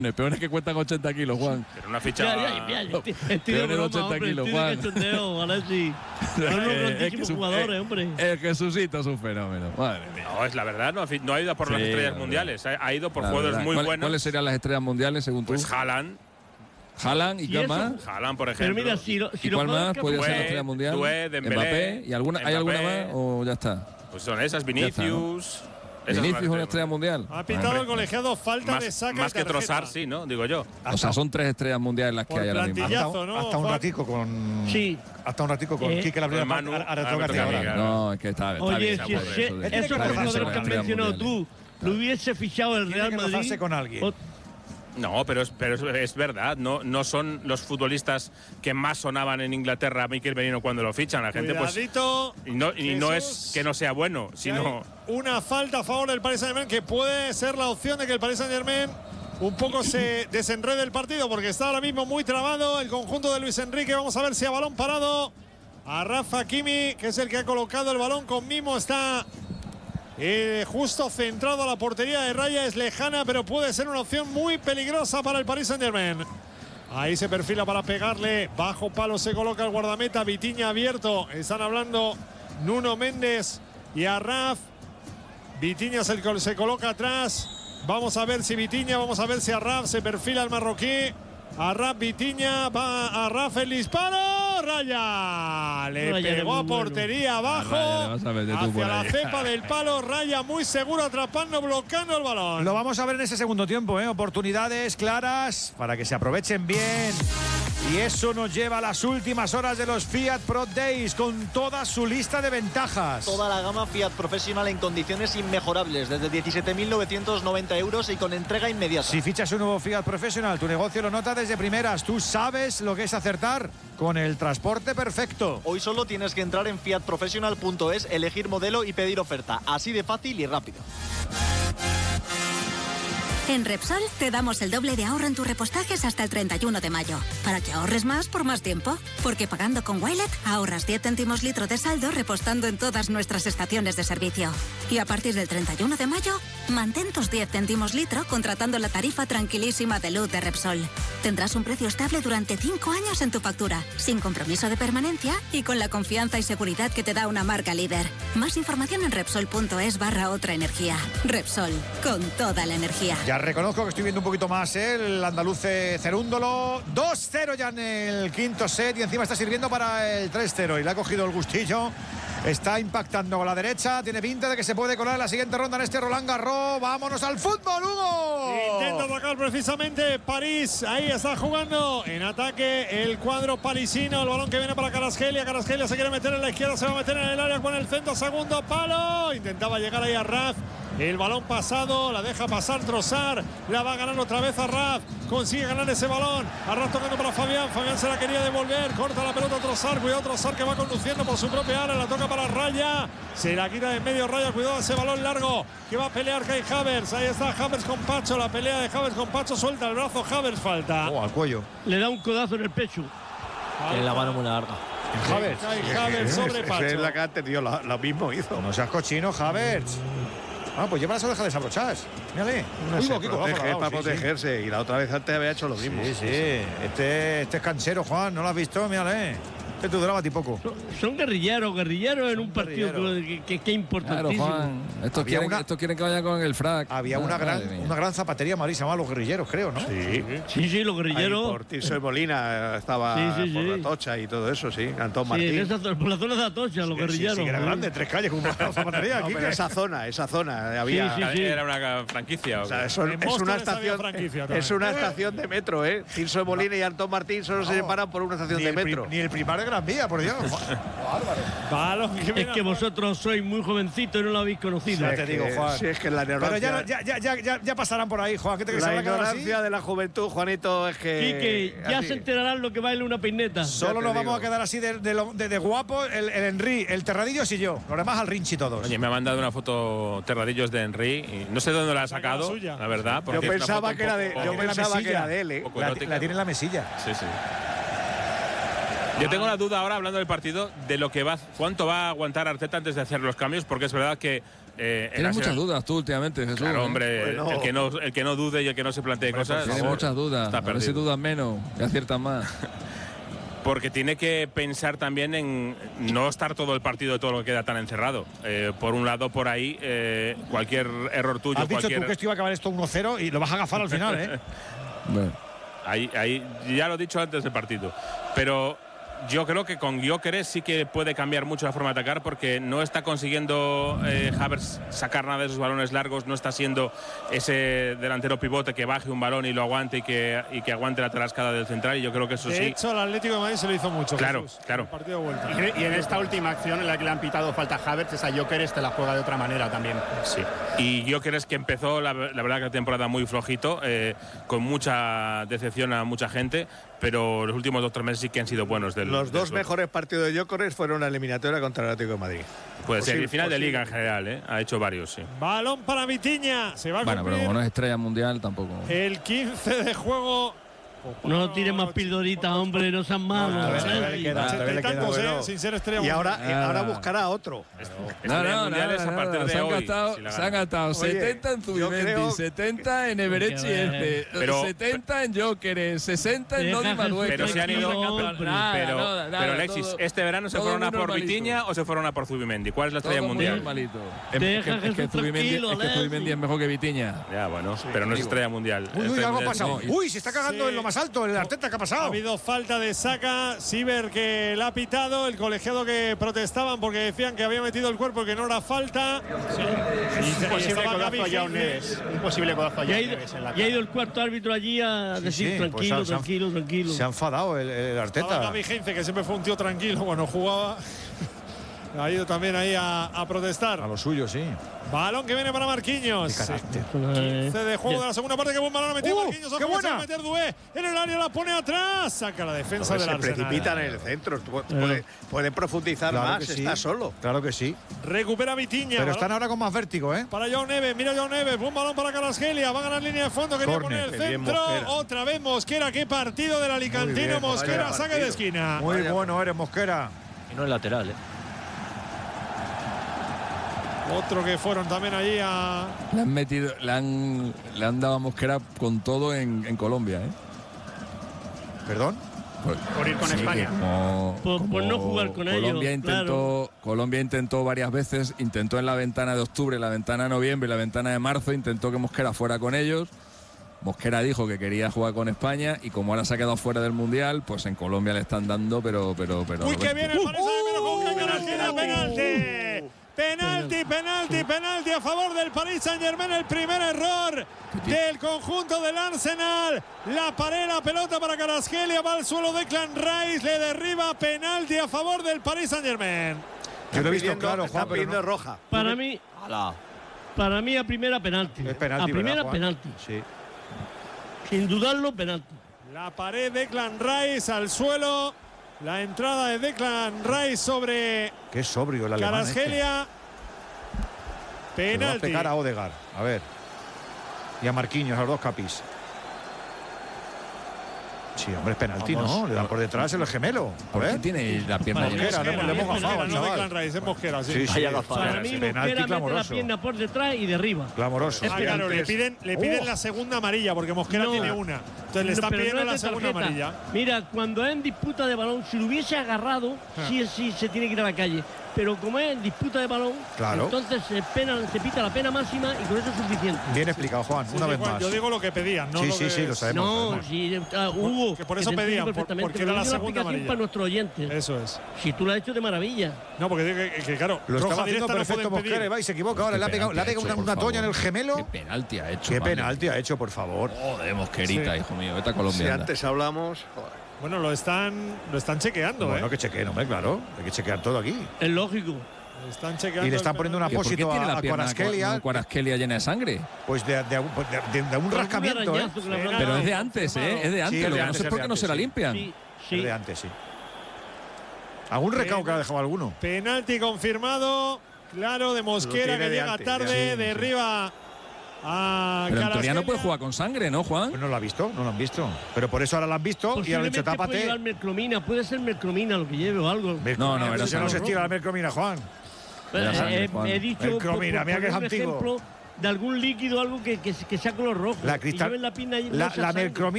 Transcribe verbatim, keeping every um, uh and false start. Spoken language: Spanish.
Peones que cuestan ochenta kilos, Juan. Pero una ficha. Ya, ya, ya, ya, estoy, estoy de broma, ochenta hombre, kilos, estoy de Juan. cachondeo, Alexis. Son unos grandísimos su- jugadores, eh, hombre. El Jesucito es un fenómeno. Madre mía. No, es la verdad, no, ha fi- no ha ido por Sí, las estrellas la mundiales, ha, ha ido por La jugadores verdad. muy ¿Cuál- buenos. ¿Cuáles serían las estrellas mundiales según tú? Pues Haaland, Haaland y ¿Y qué eso? más. Haaland, por Pero ejemplo. mira, si lo, si ¿Y lo cuál juegan más que- podría ser la Doué, estrella mundial? Doué, Dembélé, Mbappé. ¿Y alguna, hay alguna Mbappé. más o ya está? Pues son esas, Ya está, ¿no? Vinicius. Esas son Vinicius las es una estrella mundial. Ha pitado el colegiado falta Más, de saque más de que tarjeta. Trossard, sí, ¿no? Digo yo. O sea, son tres estrellas mundiales las que Por hay ahora mismo. plantilla. Hasta, Pillazo, un- ¿no, hasta un Juan? ratico con. Sí. Hasta un ratico con Eh, Quique la primera Con Manu, parte. Ahora ahora toca me a ti toca a mí, ahora. claro. No, es que está, está Oye, bien. si está por ese- eso de- Él tiene esos que tres rozarse jugadores con que has estrellas mencionado tú, mundiales. lo hubiese fichado el Tiene Real que Madrid. rozarse con alguien. o- No, pero, es, pero es, es verdad, no, no son los futbolistas que más sonaban en Inglaterra a Mikel Merino cuando lo fichan. La gente, pues. Cuidadito. Y no, y no es Jesús, que no sea bueno, que sino. hay una falta a favor del Paris Saint-Germain que puede ser la opción de que el Paris Saint-Germain un poco se desenrede el partido porque está ahora mismo muy trabado el conjunto de Luis Enrique. Vamos a ver si a balón parado a Rafa Hakimi, que es el que ha colocado el balón con mimo, está eh, justo centrado a la portería de Raya. Es lejana, pero puede ser una opción muy peligrosa para el Paris Saint-Germain. Ahí se perfila para pegarle. Bajo palo se coloca el guardameta. Vitinha abierto. Están hablando Nuno Méndez y Arraf. Vitinha se, se coloca atrás. Vamos a ver si Vitinha, vamos a ver si Arraf se perfila el marroquí. Arraf, Vitinha, va Arraf el disparo. Raya. Le Raya pegó a muy bueno. portería abajo. A Raya le vas a meter tú por Hacia la ahí. cepa del palo. Raya muy seguro atrapando, bloqueando el balón. Lo vamos a ver en ese segundo tiempo, ¿eh? Oportunidades claras para que se aprovechen bien. Y eso nos lleva a las últimas horas de los Fiat Pro Days con toda su lista de ventajas. Toda la gama Fiat Professional en condiciones inmejorables, desde diecisiete mil novecientos noventa euros y con entrega inmediata. Si fichas un nuevo Fiat Professional, tu negocio lo nota desde primeras. Tú sabes lo que es acertar con el transporte perfecto. Hoy solo tienes que entrar en fiat professional punto es, elegir modelo y pedir oferta. Así de fácil y rápido. En Repsol te damos el doble de ahorro en tus repostajes hasta el treinta y uno de mayo, para que ahorres más por más tiempo. Porque pagando con Wilet ahorras diez céntimos litro de saldo repostando en todas nuestras estaciones de servicio. Y a partir del treinta y uno de mayo, mantén tus diez céntimos litro contratando la tarifa tranquilísima de luz de Repsol. Tendrás un precio estable durante cinco años en tu factura, sin compromiso de permanencia y con la confianza y seguridad que te da una marca líder. Más información en Repsol punto es barra otra energía. Repsol, con toda la energía. Ya reconozco que estoy viendo un poquito más, ¿eh? El andaluce Cerúndolo. dos cero ya en el quinto set y encima está sirviendo para el tres cero. Y le ha cogido el gustillo. Está impactando con la derecha. Tiene pinta de que se puede colar en la siguiente ronda en este Roland Garros. ¡Vámonos al fútbol, Hugo! Intenta atacar precisamente París. Ahí está jugando en ataque el cuadro parisino. El balón que viene para Kvaratskhelia. Kvaratskhelia se quiere meter en la izquierda. Se va a meter en el área con el centro. Segundo palo. Intentaba llegar ahí a Raf. El balón pasado. La deja pasar Trossard. La va a ganar otra vez a Raf. Consigue ganar ese balón. Arras tocando para Fabián. Fabián se la quería devolver. Corta la pelota Trossard. Cuidado Trossard que va conduciendo por su propia área. La toca para Raya. Se la quita de en medio Raya. Cuidado ese balón largo que va a pelear Kai Havertz. Ahí está Havertz con Pacho. La pelea de Havertz con Pacho. Suelta el brazo. Havertz falta. Oh, al cuello. Le da un codazo en el pecho. Tiene la mano muy larga. Havertz. Kai Havertz sobre Pacho. Esa es la que ha tenido, lo, lo mismo hizo. No seas cochino, Havertz. Ah, pues llévalas o deja desabrochar. Mírale. No Uy, se Kiko, protege, bajo la es para sí, sí. protegerse. Y la otra vez antes había hecho lo mismo. Sí, sí. Este, este es canchero, Juan. ¿No lo has visto? Mírale. Este te duraba a ti poco. Son, son guerrilleros, guerrilleros en un partido guerrilleros. que, que, que es Claro, importantísimo. Juan. Estos Había quieren, una- estos quieren que vaya con el frac. Había Ah, una gran, madre mía. una gran zapatería en Madrid, se llamaba Los Guerrilleros, creo, ¿no? Sí. Sí, sí, los Ahí guerrilleros. por Tirso de Molina estaba Sí, sí, por sí. la Tocha y todo eso, sí. Antón Sí, Martín. en esa, por la zona de Atocha, los Sí, guerrilleros. sí, que era ¿eh? grande, tres calles con una zapatería No, aquí. pero esa zona, esa zona había. Sí, sí. Era una franquicia. ¿o O sea, qué? eso En es Móstoles una había estación. franquicia también. Es una estación de metro, ¿eh? Tirso de Molina y Antón Martín solo se separan por una estación Ni de el, pri- metro. ni el primar de Gran Vía, por Dios. Bárbaro. Balón que Es viene que a- vosotros sois muy jovencitos y no lo habéis conocido. Ya te digo, Que- Juan. Sí, es que la Pero ignorancia. ya, ya, ya, ya, ya pasarán por ahí, Juan. ¿Qué te crees? ¿Se La van a quedar así? ignorancia de la juventud, Juanito, es que. Quique, ya así. se enterarán lo que baile una peineta. Solo te nos vamos digo. a quedar así de, de, lo- de- de guapo el, el Henry, el Terradillos y yo. Los demás al Rinchi todos. Oye, me ha mandado una foto Terradillos de Henry. Y no sé dónde la ha sacado, La suya. la verdad. Yo porque es una pensaba foto que era de, un poco- yo tiene la pensaba que mesilla. era de él, ¿eh? poco La, erótica. la tiene en la mesilla. Sí, sí. Yo tengo la duda ahora, hablando del partido, de lo que va, cuánto va a aguantar Arteta antes de hacer los cambios, porque es verdad que Eh, en Tienes la muchas sele- dudas tú últimamente, Jesús. Claro, ¿eh? hombre, Bueno. el, que no, el que no dude y el que no se plantee cosas. Tienes muchas dudas. Está A ver si perdido. dudas menos y aciertas más. Porque tiene que pensar también en no estar todo el partido, todo lo que queda tan encerrado. Eh, por un lado, por ahí, eh, cualquier error tuyo, Has dicho cualquier. tú que esto iba a acabar esto uno cero y lo vas a agafar al final, ¿eh? Bueno, Ahí, ahí, ya lo he dicho antes del partido. Pero yo creo que con Gyökeres sí que puede cambiar mucho la forma de atacar, porque no está consiguiendo eh, Havertz sacar nada de esos balones largos, no está siendo ese delantero pivote que baje un balón y lo aguante y que, y que aguante la tarascada del central, y yo creo que eso De sí. hecho, al Atlético de Madrid se lo hizo mucho. Claro, Jesús, claro. el partido de vuelta. Y, cre- y en esta última acción en la que le han pitado falta a Havertz, esa Gyökeres te la juega de otra manera también. Sí. Y Gyökeres, que empezó la, la verdad que la temporada muy flojito, eh, con mucha decepción a mucha gente, pero los últimos dos o tres meses sí que han sido buenos. Del, Los del dos club. mejores partidos de Gyökeres fueron la eliminatoria contra el Atlético de Madrid. Puede ser, Posible, y final de posible. liga en general, ¿eh? Ha hecho varios, sí. Balón para Vitinha. Se va a bueno, pero cumplir como no es estrella mundial tampoco. el quince de juego. No tires más pildoritas, hombre, no sean malos. No, todavía- todavía le Sergi. queda, todavía le queda, Tantos, eh, bueno. sin ser estrella Y ahora, mundial. y ahora Ah. buscará otro. No, Estrellas no, mundiales nada, a partir nada. de Se han hoy, gastado, si la se ganan. han gastado Oye, setenta en yo Zubimendi, creo- setenta en Everechi Porque, Eze, pero- setenta en Gyökeres, sesenta en Deja Nodi Jesús Manuel. Pero se han ido. Hombre. Nada, Pero, nada, nada, pero Alexis, todo- ¿este verano se todo fueron a muy por normalito. Vitinha o se fueron a por Zubimendi? ¿Cuál es la estrella Todo muy mundial? normalito. Es Deja que, es que Jesús Zubimendi, tranquilo, es que Alexis. Zubimendi es mejor que Vitinha. Ya, bueno, pero no es estrella mundial. Uy, uy, Estrella algo ha mundial- pasado. no. Uy, se está cagando Sí. en lo más alto, el Arteta, ¿qué ha Ha pasado? habido falta de Saka, Siber que la ha pitado, el colegiado que protestaban porque decían que había metido el cuerpo y que no era falta. Un posible estaba codazo Gaby a Joao Gil- Neves. Un posible codazo a Ya Joao ha, ido, Neves en la ya ha ido cara. el cuarto árbitro allí a Sí, decir sí, pues tranquilo, se han- tranquilo, tranquilo. Se ha enfadado el, el Estaba Arteta. Gaby Heinze, que siempre fue un tío tranquilo cuando jugaba. Ha ido también ahí a, a protestar. A lo suyo, sí. Balón que viene para Marquinhos. Qué carácter. quince de juego Ya. de la segunda parte. Que buen balón ha metido ¡Uh, Marquinhos. qué Ojo que se va a buena! meter Dué en el área, la pone atrás. Saca la defensa Entonces del se Arsenal. precipitan en el centro. Pu- Puede, puede profundizar Claro más, que sí. está solo. Claro que sí. Recupera Vitinha. Pero Balón están ahora con más vértigo, ¿eh? para Joao Neves, mira Joao Neves, buen balón para Carrasquelia, va a ganar línea de fondo, quería Córner. poner el Qué bien centro, Mosquera. otra vez Mosquera, qué partido del Alicantino, Muy bien, Mosquera, vaya saque de partido. esquina. Muy Vaya. bueno eres, Mosquera. Y no es lateral, ¿eh? Otro que fueron también allí a... Le han metido, le han, le han dado a Mosquera con todo en, en Colombia, ¿eh? ¿Perdón? Pues- Por ir con sí, España. que Como, Por- por como no jugar con Colombia ellos, intentó, Colombia intentó varias veces, intentó en la ventana de octubre, la ventana de noviembre y la ventana de marzo, intentó que Mosquera fuera con ellos. Mosquera dijo que quería jugar con España y como ahora se ha quedado fuera del Mundial, pues en Colombia le están dando, pero, pero, pero. Uy, que viene el Paris Saint-Germain con Carrasquilla, uh, penalti. Penalti, penalti, penalti a favor del Paris Saint-Germain, el primer error del conjunto del Arsenal. La pared, la pelota para Carrasquilla, va al suelo Declan Rice, le derriba, penalti a favor del Paris Saint-Germain. Yo lo he visto pidiendo- claro, están Juan, pero pidiendo no. roja. Para mí, para mí a primera penalti. Es penalti, a primera ¿verdad, Juan? penalti. Sí. Sin dudarlo, penalti. La pared de Declan Rice al suelo. La entrada de Declan Rice sobre Qué sobrio el alemán este. Carrasquilla. Le va a Penalti. pegar a Odegaard. A ver. Y a Marquinhos, a los dos capis. Sí, hombre, es penalti, ¿no? Le dan por detrás el gemelo. A ¿Por qué ver. tiene la pierna Vale, llena? Mosquera, le hemos- le hemos Mosquera, gafado al no chaval. Declan Rice, es Mosquera, sí. Sí, sí. Vaya gafada. Para mí, penalti Mosquera mete la clamoroso. pierna por detrás y derriba. Clamoroso. Ah, claro, le antes- piden, le piden Oh. la segunda amarilla porque Mosquera No. tiene una. Entonces le No, están pero pidiendo no la es de segunda tarjeta. amarilla. Mira, cuando es en disputa de balón, si lo hubiese agarrado, Ah. sí, sí se tiene que ir a la calle. Pero como es en disputa de balón, Claro. entonces se, pena, se pita la pena máxima y con eso es suficiente. Bien explicado, Juan, Sí, una sí, vez Juan, más. Yo digo lo que pedían, no sí, lo sí, que sí, lo sabemos. No, sabemos. sí, ah, Hugo. que por eso te entiendo pedían, por- perfectamente, porque pero era la yo digo segunda explicación amarilla. para nuestros oyentes. Eso es. Si tú lo has hecho de maravilla. No, porque digo que, que, claro, Lo roja estaba haciendo directa no perfecto pueden Mosquera y pedir. va y se equivoca. Ahora le ha ¿Qué pegado, le ha penalti pegado ha una, hecho, una por toña en el favor? gemelo. ¿Qué penalti ha hecho? Qué vale? penalti ha hecho, por favor. Joder, Mosquerita, Sí. hijo mío. Esta Si colombiana. antes hablamos. joder. Bueno, lo están, lo están chequeando, Bueno, ¿eh? que chequeen, hombre, claro. Hay que chequear todo aquí. Es lógico. Están chequeando. Y le están el poniendo una ¿Y por qué apósito tiene a, la a pierna Kvaratskhelia, con Kvaratskhelia llena de sangre? pues de, de, de- de- de un Por rascamiento, un ¿eh? arañazo que le habrán Pero dado. es de antes, ¿eh? Es de antes. es de Lo que no antes, sé es por de qué no se antes, la sí. limpian. Sí, Es sí. de antes, sí. Algún recao que ha dejado alguno. Penalti confirmado. Claro, de Mosquera tiene que de llega antes, tarde, ya. derriba a Pero en teoría no Kvaratskhelia. puede jugar con sangre, ¿no, Juan? Pues no lo ha visto, no lo han visto. Pero por eso ahora lo han visto y han dicho Posiblemente puede tápate. llevar mercromina, puede ser mercromina lo que lleve o algo. No, no, era Eso no sangre. se estira la mercromina, Juan. Era sangre, Eh, Juan. he dicho Mercromina, por- por mira que es poner un antiguo. ejemplo de algún líquido, algo que, que, que sea color rojo. La Y cristal- lleven la pinta y no la, sea la sangre. mercromina